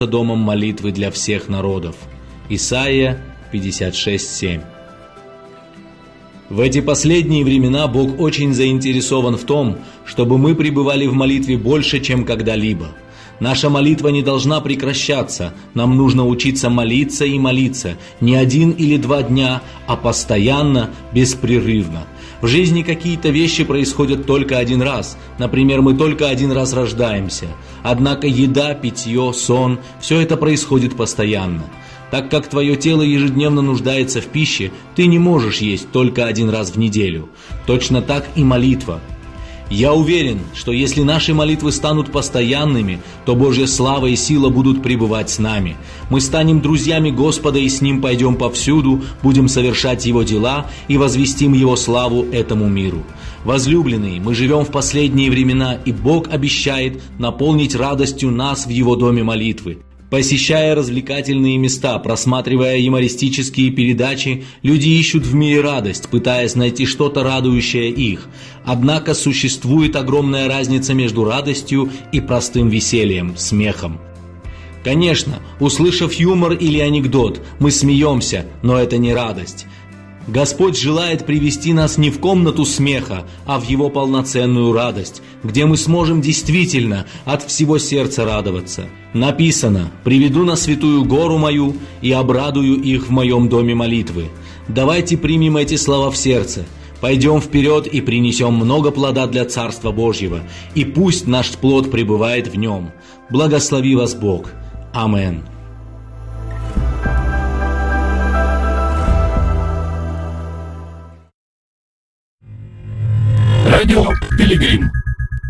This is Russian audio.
домом молитвы для всех народов». Исайя 56:7. В эти последние времена Бог очень заинтересован в том, чтобы мы пребывали в молитве больше, чем когда-либо. Наша молитва не должна прекращаться, нам нужно учиться молиться и молиться, не 1 или 2 дня, а постоянно, беспрерывно. В жизни какие-то вещи происходят только один раз, например, мы только один раз рождаемся. Однако еда, питье, сон – все это происходит постоянно. Так как твое тело ежедневно нуждается в пище, ты не можешь есть только 1 раз в неделю. Точно так и молитва. Я уверен, что если наши молитвы станут постоянными, то Божья слава и сила будут пребывать с нами. Мы станем друзьями Господа и с Ним пойдем повсюду, будем совершать Его дела и возвестим Его славу этому миру. Возлюбленные, мы живем в последние времена, и Бог обещает наполнить радостью нас в Его доме молитвы. Посещая развлекательные места, просматривая юмористические передачи, люди ищут в мире радость, пытаясь найти что-то радующее их. Однако существует огромная разница между радостью и простым весельем, смехом. Конечно, услышав юмор или анекдот, мы смеемся, но это не радость. Господь желает привести нас не в комнату смеха, а в Его полноценную радость, где мы сможем действительно от всего сердца радоваться. Написано: «Приведу на святую гору мою и обрадую их в моем доме молитвы». Давайте примем эти слова в сердце, пойдем вперед и принесем много плода для Царства Божьего, и пусть наш плод пребывает в нем. Благослови вас Бог. Аминь.